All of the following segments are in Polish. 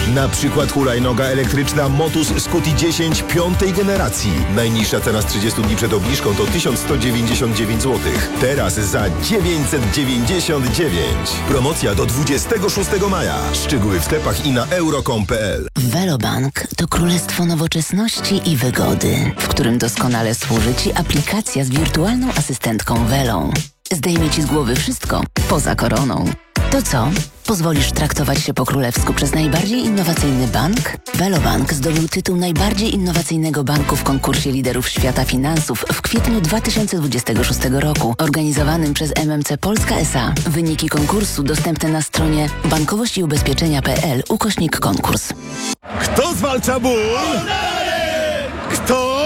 Na przykład hulajnoga elektryczna Motus Scuti 10 piątej generacji. Najniższa cena z 30 dni przed obniżką to 1199 zł. Teraz za 999. Promocja do 26 maja. Szczegóły w sklepach i na euro.com.pl. Velobank to królestwo nowoczesności i wygody, w którym doskonale służy Ci aplikacja z wirtualną asystentką Velą. Zdejmie Ci z głowy wszystko, poza koroną. To co? Pozwolisz traktować się po królewsku przez najbardziej innowacyjny bank? Velobank zdobył tytuł najbardziej innowacyjnego banku w konkursie liderów świata finansów w kwietniu 2026 roku, organizowanym przez MMC Polska S.A. Wyniki konkursu dostępne na stronie bankowościubezpieczenia.pl/konkurs. Kto zwalcza ból? Kto?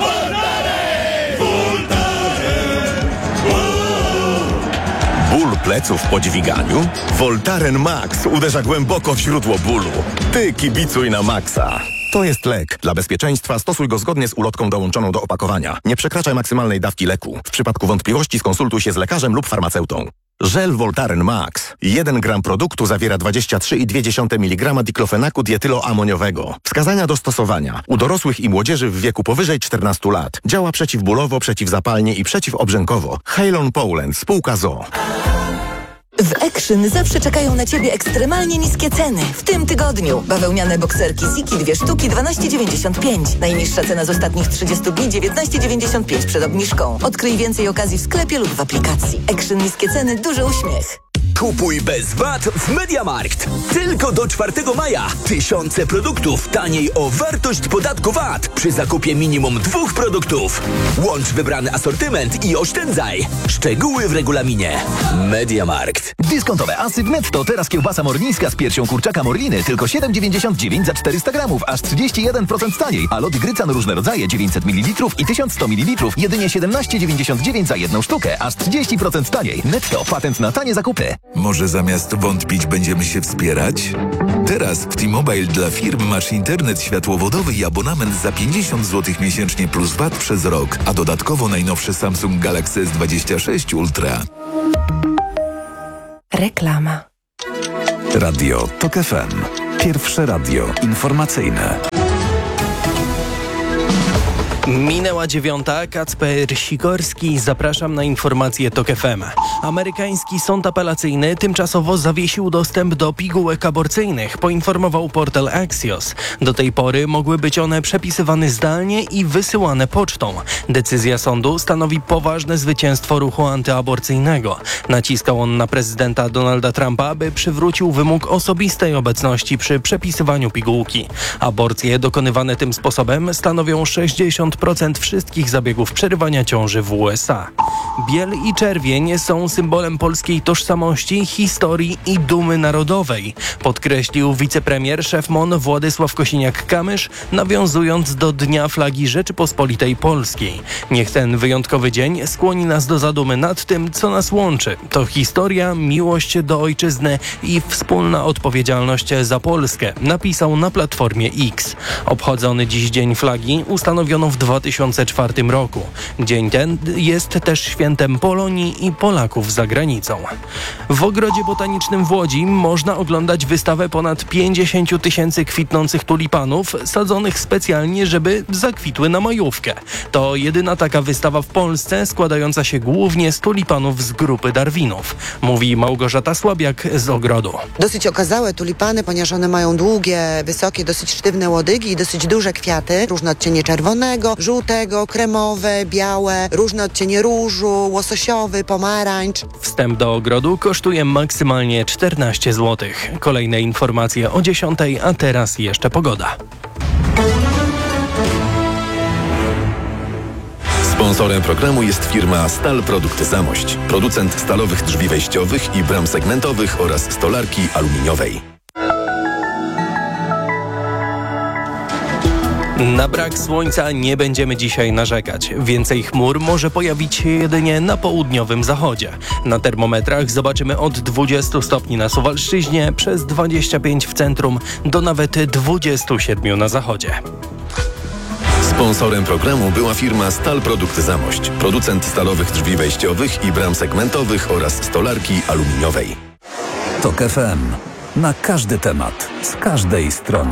Ból pleców po dźwiganiu? Voltaren Max uderza głęboko w źródło bólu. Ty kibicuj na Maxa. To jest lek. Dla bezpieczeństwa stosuj go zgodnie z ulotką dołączoną do opakowania. Nie przekraczaj maksymalnej dawki leku. W przypadku wątpliwości skonsultuj się z lekarzem lub farmaceutą. Żel Voltaren Max. 1 gram produktu zawiera 23,2 mg diklofenaku dietyloamoniowego. Wskazania do stosowania. U dorosłych i młodzieży w wieku powyżej 14 lat. Działa przeciwbólowo, przeciwzapalnie i przeciwobrzękowo. Halon Poland. Spółka ZOO. W Action zawsze czekają na Ciebie ekstremalnie niskie ceny. W tym tygodniu bawełniane bokserki Siki 2 sztuki 12,95. Najniższa cena z ostatnich 30 dni 19,95 przed obniżką. Odkryj więcej okazji w sklepie lub w aplikacji. Action niskie ceny, duży uśmiech. Kupuj bez VAT w MediaMarkt. Tylko do 4 maja. Tysiące produktów taniej o wartość podatku VAT przy zakupie minimum 2 produktów. Łącz wybrany asortyment i oszczędzaj. Szczegóły w regulaminie. MediaMarkt. Dyskontowe asy w Netto. Teraz kiełbasa morlińska z piersią kurczaka Morliny tylko 7,99 za 400 gramów, aż 31% taniej. A lody Grycan różne rodzaje 900 ml i 1100 ml jedynie 17,99 za jedną sztukę, aż 30% taniej. Netto. Patent na tanie zakupy. Może zamiast wątpić będziemy się wspierać? Teraz w T-Mobile dla firm masz internet światłowodowy i abonament za 50 zł miesięcznie plus VAT przez rok, a dodatkowo najnowszy Samsung Galaxy S26 Ultra. Reklama. Radio TOK FM. Pierwsze radio informacyjne. Minęła 9:00, Kacper Sikorski, zapraszam na informacje TOK FM. Amerykański sąd apelacyjny tymczasowo zawiesił dostęp do pigułek aborcyjnych, poinformował portal Axios. Do tej pory mogły być one przepisywane zdalnie i wysyłane pocztą. Decyzja sądu stanowi poważne zwycięstwo ruchu antyaborcyjnego. Naciskał on na prezydenta Donalda Trumpa, by przywrócił wymóg osobistej obecności przy przepisywaniu pigułki. Aborcje dokonywane tym sposobem stanowią 60% wszystkich zabiegów przerywania ciąży w USA. Biel i czerwień są symbolem polskiej tożsamości, historii i dumy narodowej, podkreślił wicepremier, szef MON Władysław Kosiniak-Kamysz, nawiązując do Dnia Flagi Rzeczypospolitej Polskiej. Niech ten wyjątkowy dzień skłoni nas do zadumy nad tym, co nas łączy. To historia, miłość do ojczyzny i wspólna odpowiedzialność za Polskę, napisał na Platformie X. Obchodzony dziś Dzień Flagi ustanowiono w 2004 roku. Dzień ten jest też świętem Polonii i Polaków za granicą. W Ogrodzie Botanicznym w Łodzi można oglądać wystawę ponad 50 000 kwitnących tulipanów sadzonych specjalnie, żeby zakwitły na majówkę. To jedyna taka wystawa w Polsce składająca się głównie z tulipanów z grupy Darwinów, mówi Małgorzata Słabiak z Ogrodu. Dosyć okazałe tulipany, ponieważ one mają długie, wysokie, dosyć sztywne łodygi i dosyć duże kwiaty. Różne odcienie czerwonego, żółtego, kremowe, białe, różne odcienie różu, łososiowy, pomarańcz. Wstęp do ogrodu kosztuje maksymalnie 14 zł. Kolejne informacje o 10:00, a teraz jeszcze pogoda. Sponsorem programu jest firma Stal Produkty Zamość, producent stalowych drzwi wejściowych i bram segmentowych oraz stolarki aluminiowej. Na brak słońca nie będziemy dzisiaj narzekać. Więcej chmur może pojawić się jedynie na południowym zachodzie. Na termometrach zobaczymy od 20 stopni na Suwalszczyźnie, przez 25 w centrum, do nawet 27 na zachodzie. Sponsorem programu była firma Stal Produkty Zamość, producent stalowych drzwi wejściowych i bram segmentowych oraz stolarki aluminiowej. TOK FM. Na każdy temat, z każdej strony.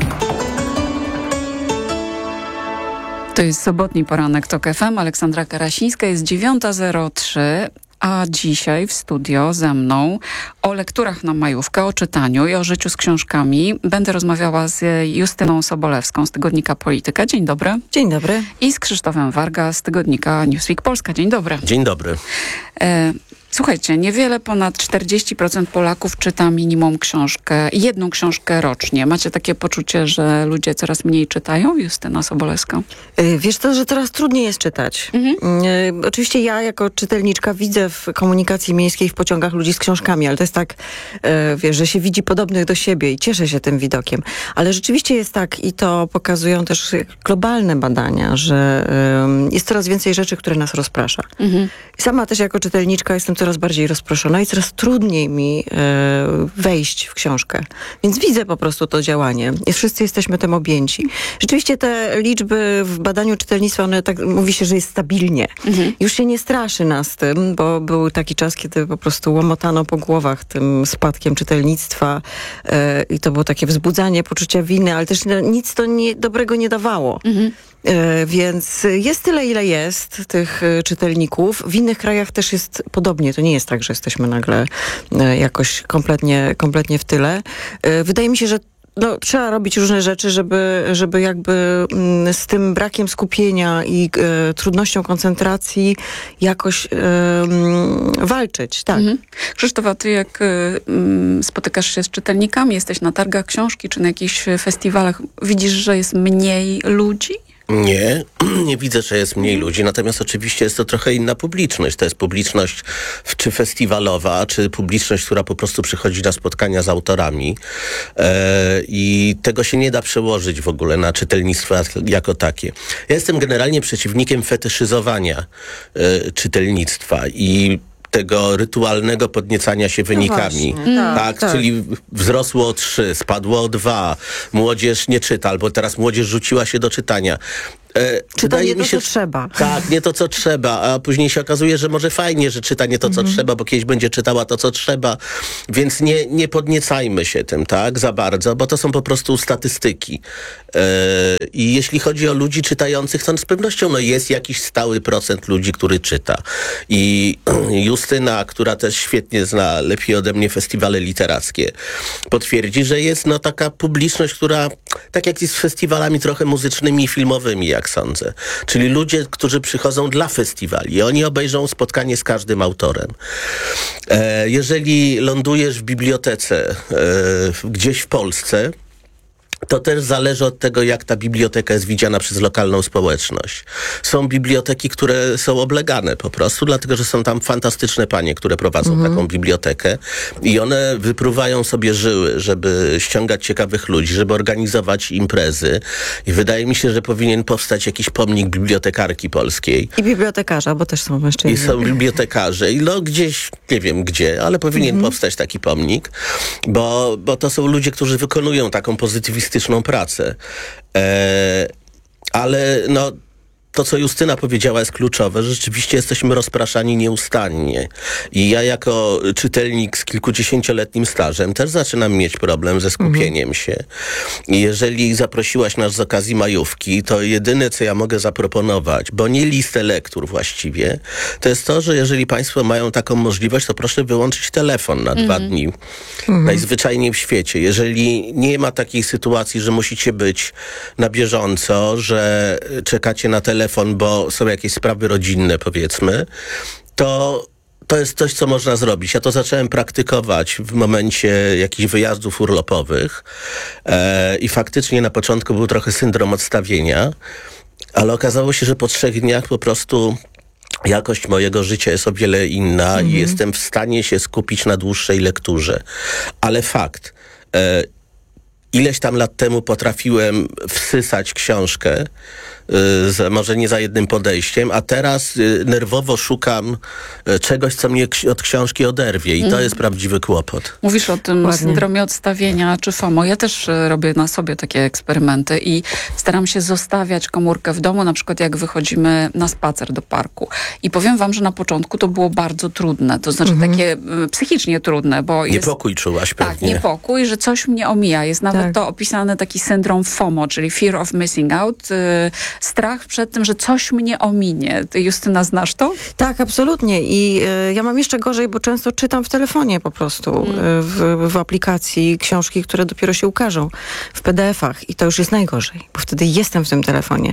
To jest sobotni poranek TOK FM. Aleksandra Karasińska, jest 9:03. A dzisiaj w studio ze mną o lekturach na majówkę, o czytaniu i o życiu z książkami będę rozmawiała z Justyną Sobolewską z tygodnika Polityka. Dzień dobry. Dzień dobry. I z Krzysztofem Warga z tygodnika Newsweek Polska. Dzień dobry. Dzień dobry. Słuchajcie, niewiele ponad 40% Polaków czyta minimum jedną książkę rocznie. Macie takie poczucie, że ludzie coraz mniej czytają? Justyna Sobolewska. Wiesz co, że coraz trudniej jest czytać. Oczywiście ja jako czytelniczka widzę w komunikacji miejskiej, w pociągach ludzi z książkami, ale to jest tak, wiesz, że się widzi podobnych do siebie i cieszę się tym widokiem. Ale rzeczywiście jest tak, i to pokazują też globalne badania, że jest coraz więcej rzeczy, które nas rozprasza. Sama też jako czytelniczka jestem coraz bardziej rozproszona i coraz trudniej mi wejść w książkę. Więc widzę po prostu to działanie. I wszyscy jesteśmy tym objęci. Rzeczywiście te liczby w badaniu czytelnictwa, one tak mówi się, że jest stabilnie. Już się nie straszy nas tym, bo był taki czas, kiedy po prostu łomotano po głowach tym spadkiem czytelnictwa i to było takie wzbudzanie poczucia winy, ale też nic to dobrego nie dawało. Więc jest tyle, ile jest tych czytelników. W innych krajach też jest podobnie. To nie jest tak, że jesteśmy nagle jakoś kompletnie w tyle. Wydaje mi się, że trzeba robić różne rzeczy, żeby jakby z tym brakiem skupienia i trudnością koncentracji jakoś walczyć. Tak. Krzysztof, a ty jak spotykasz się z czytelnikami, jesteś na targach książki czy na jakichś festiwalach, widzisz, że jest mniej ludzi? Nie widzę, że jest mniej ludzi, natomiast oczywiście jest to trochę inna publiczność. To jest publiczność czy festiwalowa, czy publiczność, która po prostu przychodzi na spotkania z autorami i tego się nie da przełożyć w ogóle na czytelnictwo jako takie. Ja jestem generalnie przeciwnikiem fetyszyzowania czytelnictwa i tego rytualnego podniecania się wynikami. Tak, czyli wzrosło o 3, spadło o 2, młodzież nie czyta, albo teraz młodzież rzuciła się do czytania. Czyta nie to, co trzeba. Tak, nie to, co trzeba, a później się okazuje, że może fajnie, że czyta nie to, co trzeba, bo kiedyś będzie czytała to, co trzeba, więc nie podniecajmy się tym, tak, za bardzo, bo to są po prostu statystyki. I jeśli chodzi o ludzi czytających, to z pewnością jest jakiś stały procent ludzi, który czyta. I Justyna, która też świetnie zna, lepiej ode mnie, festiwale literackie, potwierdzi, że jest taka publiczność, która, tak jak jest z festiwalami trochę muzycznymi i filmowymi, jak sądzę. Czyli ludzie, którzy przychodzą dla festiwali. Oni obejrzą spotkanie z każdym autorem. Jeżeli lądujesz w bibliotece gdzieś w Polsce, to też zależy od tego, jak ta biblioteka jest widziana przez lokalną społeczność. Są biblioteki, które są oblegane po prostu, dlatego że są tam fantastyczne panie, które prowadzą taką bibliotekę i one wypruwają sobie żyły, żeby ściągać ciekawych ludzi, żeby organizować imprezy. I wydaje mi się, że powinien powstać jakiś pomnik bibliotekarki polskiej. I bibliotekarza, bo też są mężczyźni. I są bibliotekarze. I gdzieś, nie wiem gdzie, ale powinien powstać taki pomnik, bo to są ludzie, którzy wykonują taką pozytywistyczną pracę. Ale to, co Justyna powiedziała, jest kluczowe, że rzeczywiście jesteśmy rozpraszani nieustannie. I ja jako czytelnik z kilkudziesięcioletnim stażem też zaczynam mieć problem ze skupieniem się. I jeżeli zaprosiłaś nas z okazji majówki, to jedyne, co ja mogę zaproponować, bo nie listę lektur właściwie, to jest to, że jeżeli państwo mają taką możliwość, to proszę wyłączyć telefon na 2 dni. Najzwyczajniej w świecie. Jeżeli nie ma takiej sytuacji, że musicie być na bieżąco, że czekacie na telefon, bo są jakieś sprawy rodzinne, powiedzmy, to jest coś, co można zrobić. Ja to zacząłem praktykować w momencie jakichś wyjazdów urlopowych i faktycznie na początku był trochę syndrom odstawienia, ale okazało się, że po 3 dniach po prostu jakość mojego życia jest o wiele inna i jestem w stanie się skupić na dłuższej lekturze. Ale fakt, ileś tam lat temu potrafiłem wsysać książkę może nie za jednym podejściem, a teraz nerwowo szukam czegoś, co mnie od książki oderwie i to jest prawdziwy kłopot. Mówisz o tym syndromie odstawienia czy FOMO. Ja też robię na sobie takie eksperymenty i staram się zostawiać komórkę w domu, na przykład jak wychodzimy na spacer do parku. I powiem wam, że na początku to było bardzo trudne, to znaczy takie psychicznie trudne, bo niepokój czułaś pewnie. Tak, niepokój, że coś mnie omija. Jest nawet to opisany taki syndrom FOMO, czyli Fear of Missing Out, strach przed tym, że coś mnie ominie. Ty, Justyna, znasz to? Tak, absolutnie. I ja mam jeszcze gorzej, bo często czytam w telefonie po prostu, w aplikacji książki, które dopiero się ukażą w PDF-ach i to już jest najgorzej, bo wtedy jestem w tym telefonie.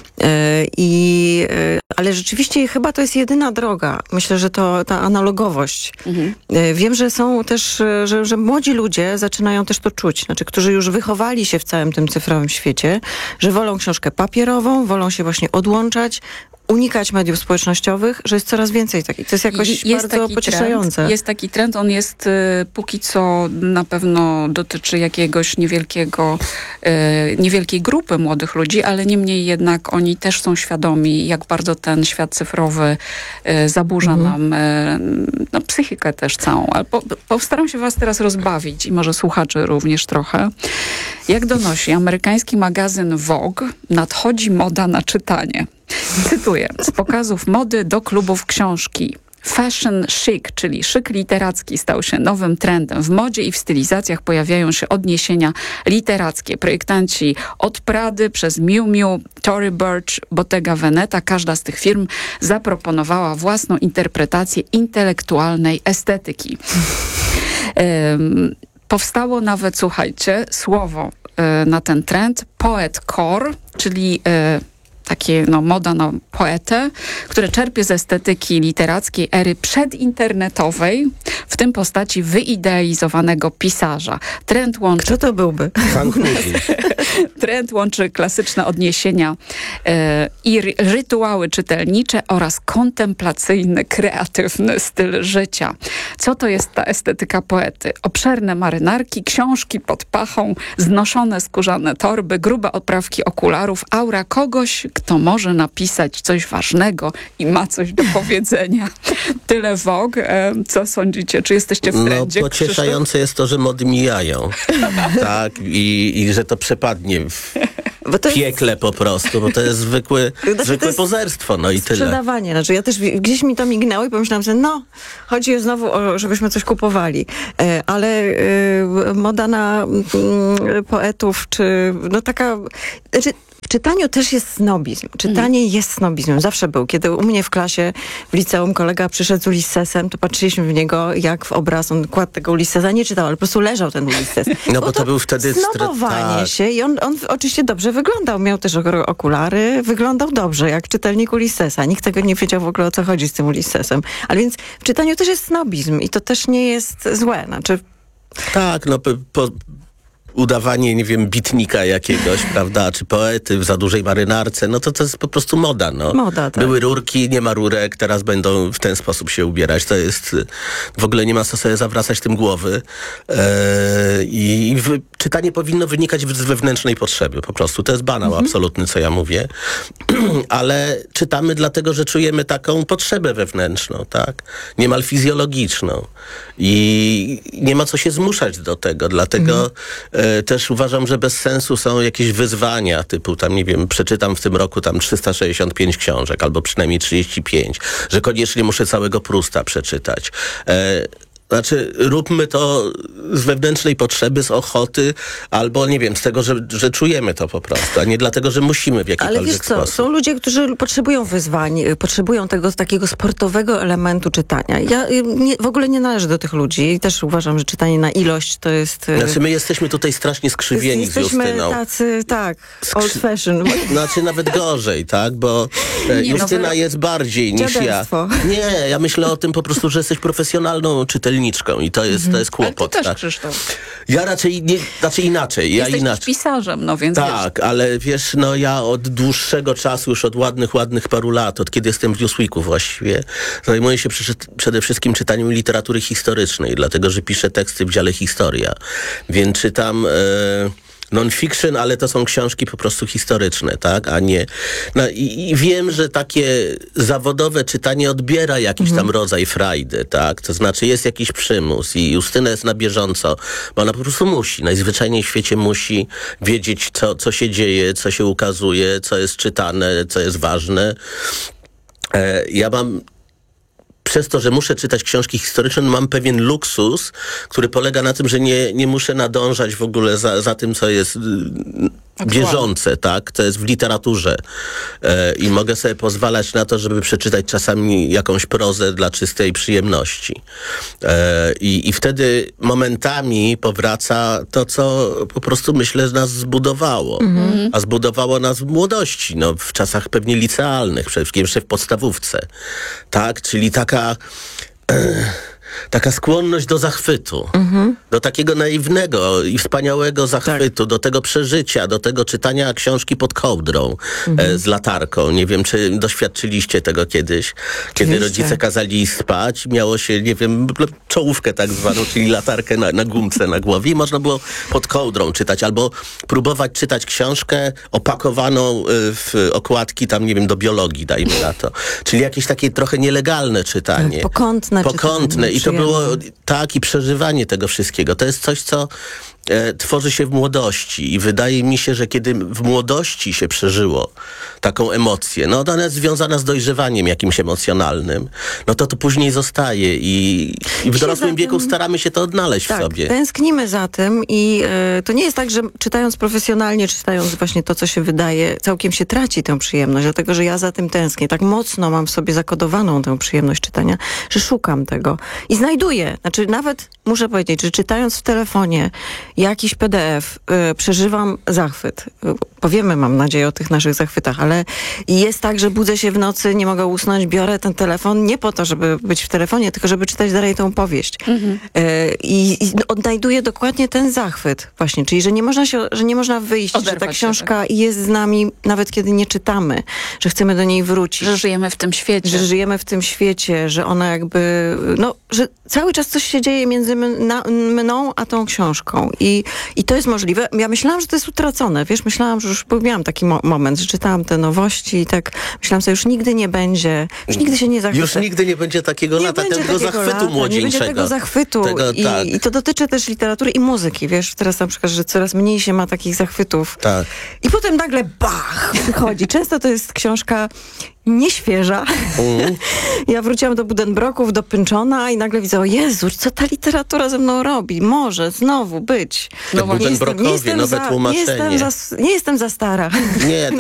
Ale rzeczywiście chyba to jest jedyna droga. Myślę, że to ta analogowość. Wiem, że są też, że młodzi ludzie zaczynają też to czuć. Znaczy, którzy już wychowali się w całym tym cyfrowym świecie, że wolą książkę papierową, wolą się właśnie odłączać, unikać mediów społecznościowych, że jest coraz więcej takich. To jest jakoś bardzo pocieszające. Jest taki trend, on jest póki co na pewno dotyczy jakiegoś niewielkiej grupy młodych ludzi, ale niemniej jednak oni też są świadomi, jak bardzo ten świat cyfrowy zaburza nam psychikę też całą. Ale postaram się was teraz rozbawić i może słuchaczy również trochę. Jak donosi amerykański magazyn Vogue, nadchodzi moda na czytanie. Cytuję. Z pokazów mody do klubów książki. Fashion chic, czyli szyk literacki, stał się nowym trendem. W modzie i w stylizacjach pojawiają się odniesienia literackie. Projektanci od Prady przez Miu Miu, Tory Burch, Bottega Veneta. Każda z tych firm zaproponowała własną interpretację intelektualnej estetyki. Powstało nawet, słuchajcie, słowo na ten trend, poetcore, czyli takie moda na poetę, które czerpie z estetyki literackiej ery przedinternetowej, w tym postaci wyidealizowanego pisarza. Trend łączy... Kto to byłby? Trend łączy klasyczne odniesienia i rytuały czytelnicze oraz kontemplacyjny, kreatywny styl życia. Co to jest ta estetyka poety? Obszerne marynarki, książki pod pachą, znoszone skórzane torby, grube oprawki okularów, aura kogoś, kto może napisać coś ważnego i ma coś do powiedzenia. Tyle Vogue. Co sądzicie? Czy jesteście w trendzie? Pocieszające jest to, że mody mijają. Tak, i że to przepadnie w piekle po prostu, bo to jest zwykłe pozerstwo, i tyle. Sprzedawanie. Znaczy ja też gdzieś mi to mignęło i pomyślałam sobie, chodzi znowu o, żebyśmy coś kupowali. Ale moda na poetów, czy taka... Znaczy, w czytaniu też jest snobizm. Czytanie jest snobizmem. Zawsze był. Kiedy u mnie w klasie, w liceum kolega przyszedł z Ulyssesem, to patrzyliśmy w niego jak w obraz. On kładł tego Ulyssesa, nie czytał, ale po prostu leżał ten Ulysses. Bo to był wtedy... Snobowanie się i on oczywiście dobrze wyglądał. Miał też okulary. Wyglądał dobrze, jak czytelnik Ulyssesa. Nikt tego nie wiedział w ogóle, o co chodzi z tym Ulyssesem. Ale więc w czytaniu też jest snobizm i to też nie jest złe. Znaczy... Tak, udawanie, bitnika jakiegoś, prawda, czy poety w za dużej marynarce, to jest po prostu moda, Moda, tak. Były rurki, nie ma rurek, teraz będą w ten sposób się ubierać. To jest, w ogóle nie ma co sobie zawracać tym głowy. Czytanie powinno wynikać z wewnętrznej potrzeby, po prostu. To jest banał absolutny, co ja mówię. Ale czytamy dlatego, że czujemy taką potrzebę wewnętrzną, tak? Niemal fizjologiczną. I nie ma co się zmuszać do tego, dlatego też uważam, że bez sensu są jakieś wyzwania typu przeczytam w tym roku 365 książek, albo przynajmniej 35, że koniecznie muszę całego Prousta przeczytać. Znaczy, róbmy to z wewnętrznej potrzeby, z ochoty, albo z tego, że czujemy to po prostu, a nie dlatego, że musimy w jakikolwiek sposób. Ale są ludzie, którzy potrzebują wyzwań, potrzebują tego takiego sportowego elementu czytania. Ja w ogóle nie należę do tych ludzi i też uważam, że czytanie na ilość to jest... Znaczy, my jesteśmy tutaj strasznie skrzywieni z Justyną. Jesteśmy tacy, old fashion. Znaczy, nawet gorzej, tak? Bo Justyna jest bardziej niż dziaderstwo. ja. Ja myślę o tym po prostu, że jesteś profesjonalną czytelniczką i to jest kłopot. Ale ty też, tak? Krzysztof. Ja raczej inaczej. Jesteś pisarzem, więc tak, ale wiesz, ja od dłuższego czasu, już od ładnych paru lat, od kiedy jestem w Newsweeku właściwie, zajmuję się przede wszystkim czytaniem literatury historycznej, dlatego, że piszę teksty w dziale Historia. Więc czytam non-fiction, ale to są książki po prostu historyczne, tak, a nie... No i wiem, że takie zawodowe czytanie odbiera jakiś tam rodzaj frajdy, tak, to znaczy jest jakiś przymus i Justyna jest na bieżąco, bo ona po prostu musi, najzwyczajniej w świecie musi wiedzieć, co się dzieje, co się ukazuje, co jest czytane, co jest ważne. Ja mam... Przez to, że muszę czytać książki historyczne, mam pewien luksus, który polega na tym, że nie muszę nadążać w ogóle za tym, co jest bieżące, tak? Co jest w literaturze. I mogę sobie pozwalać na to, żeby przeczytać czasami jakąś prozę dla czystej przyjemności. I wtedy momentami powraca to, co po prostu, myślę, nas zbudowało. A zbudowało nas w młodości, no, w czasach pewnie licealnych, jeszcze w podstawówce. Tak? Czyli taka skłonność do zachwytu, do takiego naiwnego i wspaniałego zachwytu, do tego przeżycia, do tego czytania książki pod kołdrą z latarką. Nie wiem, czy doświadczyliście tego kiedyś, kiedy rodzice kazali spać, miało się, nie wiem, czołówkę tak zwaną, czyli latarkę na gumce na głowie i można było pod kołdrą czytać, albo próbować czytać książkę opakowaną w okładki tam, nie wiem, do biologii, dajmy na to. Czyli jakieś takie trochę nielegalne czytanie. Pokątne. I to było i przeżywanie tego wszystkiego. To jest coś, co tworzy się w młodości i wydaje mi się, że kiedy w młodości się przeżyło taką emocję, no to ona jest związana z dojrzewaniem jakimś emocjonalnym, no to później zostaje i w dorosłym wieku staramy się to odnaleźć w sobie. Tęsknimy za tym i to nie jest tak, że czytając profesjonalnie, czytając właśnie to, co się wydaje, całkiem się traci tę przyjemność, dlatego, że ja za tym tęsknię. Tak mocno mam w sobie zakodowaną tę przyjemność czytania, że szukam tego i znajduję. Znaczy nawet muszę powiedzieć, że czytając w telefonie jakiś PDF, przeżywam zachwyt. Powiemy, mam nadzieję, o tych naszych zachwytach, ale jest tak, że budzę się w nocy, nie mogę usnąć, biorę ten telefon nie po to, żeby być w telefonie, tylko żeby czytać dalej tą powieść. I odnajduję dokładnie ten zachwyt właśnie, czyli że nie można wyjść, że ta książka jest z nami, nawet kiedy nie czytamy, że chcemy do niej wrócić. Że żyjemy w tym świecie. Że żyjemy w tym świecie, że ona jakby, że cały czas coś się dzieje między mną a tą książką. I to jest możliwe. Ja myślałam, że to jest utracone. Wiesz, myślałam, że już miałam taki moment, że czytałam te nowości i tak myślałam sobie, już nigdy nie będzie, już nigdy się nie zachwycę. Już nigdy nie będzie takiego tego zachwytu młodzieńczego. Nie będzie tego zachwytu. I to dotyczy też literatury i muzyki. Wiesz, teraz na przykład, że coraz mniej się ma takich zachwytów. Tak. I potem nagle bach! Przychodzi. Często to jest książka nieświeża. Ja wróciłam do Buddenbrooków, do Pynchona i nagle widzę, o Jezu, co ta literatura ze mną robi? Może znowu być. Buddenbrookowie, nowe tłumaczenie. Nie jestem za stara. Nie,